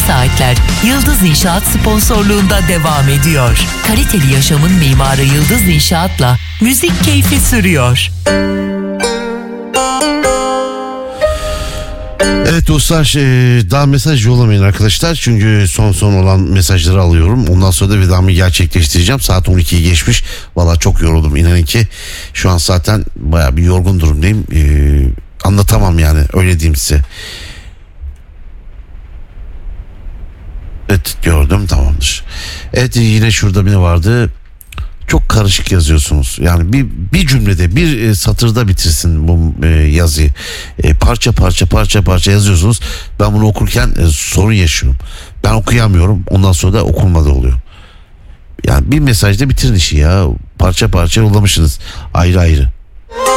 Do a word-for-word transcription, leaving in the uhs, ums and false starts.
Saatler Yıldız İnşaat sponsorluğunda devam ediyor. Kaliteli yaşamın mimarı Yıldız İnşaat'la müzik keyfi sürüyor. Evet dostlar, daha mesaj yollamayın arkadaşlar. Çünkü son son olan mesajları alıyorum. Ondan sonra da vedamı gerçekleştireceğim. Saat on ikiyi geçmiş. Valla çok yoruldum. İnanın ki şu an zaten baya bir yorgun durumdayım. Ee, anlatamam yani, öyle diyeyim size. Evet, gördüm, tamamdır. Evet, yine şurada ne vardı? Çok karışık yazıyorsunuz. Yani bir bir cümlede, bir e, satırda bitirsin bu e, yazıyı. E, parça parça parça parça yazıyorsunuz. Ben bunu okurken e, sorun yaşıyorum. Ben okuyamıyorum. Ondan sonra da okunmadı oluyor. Yani bir mesajda bitirin işi ya. Parça parça yollamışsınız. Ayrı ayrı.